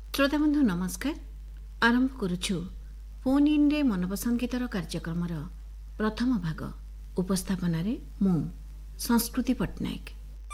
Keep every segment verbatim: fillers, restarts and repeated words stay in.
श्रोताबंधु नमस्कार। आरंभ करुछु phone in रे मनपसंद गीतर कार्यक्रम प्रथम भाग उपस्थापन मु संस्कृति Patnaik.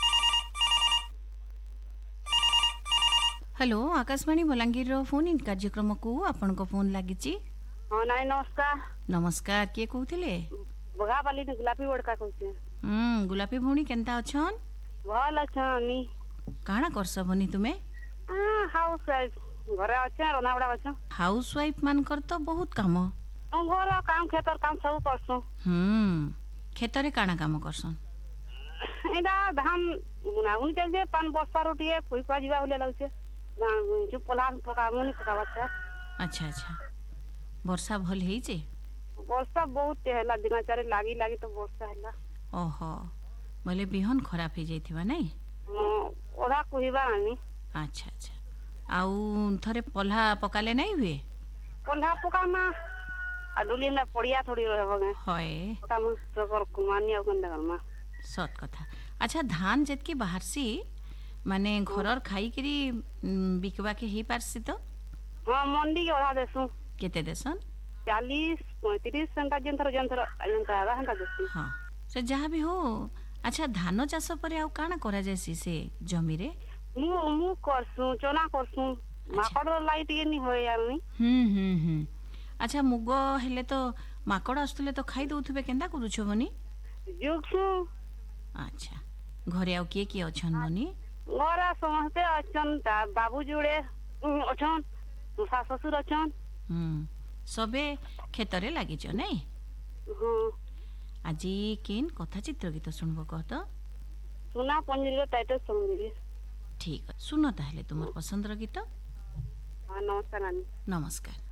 Hello Akashvani Balangir row phone in कार्यक्रम को आपन को फोन लागिची। हां नाई नमस्कार। नमस्कार के कहउथिले? बगाबाली ने गुलाबी बड़का कहउछे। हम्म गुलाबी भौणी केनता अछन? भल अछनी। काना करस बनी तुमे? आ हाउस वाइफ घरे अछे रना बड़ा अछ। हाउस वाइफ मानकर तो बहुत काम। हम घर काम खेतर काम सब करसु। हम्म खेतरे काना काम करसन? एडा धान गुनागुन के जे पान बस्ता रोटी फुई पा जीवा होले लागछे। जो पलान पका मुनी पका बच्चा। अच्छा अच्छा वर्षा भल हेई जे? वर्षा बहुत हैला दिना चारे लागी लागी तो वर्षा हैला। ओहो बोले बिहन खराब हे जाइथिबा नै? ओरा कहिबा आनी। अच्छा अच्छा आउ थरे पल्हा पकाले नहीं हुए? पल्हा पकामा अडुली ना पड़िया थोड़ी रहबगे। होय तम सकर कुमानी आ गंदा गरमा। सत कथा। अच्छा धान जेतकी बाहरसी माने घरर खाई करी बिकवा के ही पारसी तो? हां मंडी के ओरा देसु। केते देसन? चालीस पैंतीस सेंटा जंतर जंतर जंतर आधा घंटा देसु। हां से जहां भी हो। अच्छा धान चाष पर आउ काना करा जायसी से जमी रे? मु मु करसु चना करसु माकड़ लाइट ये नहीं होय यार नी। हम्म हम्म हम्म अच्छा मुग हेले तो माकड़ आस्तले तो खाई दउथबे केंदा करूछ बनी? जुगसु। अच्छा घरे आउ के के अछन बनी? घरे समस्ते अछन ता बाबू जुड़े अछन सास ससुर अछन। हम्म सबे खेतरे लागि छ नै? हां आजी केन कथा चित्र गीत सुनबो कहत? सुना पंजरी टाइटल सुनबी। ठीक सुनो ताहले तुमर पसंद र गीत। हां नमस्कार नानी। नमस्कार।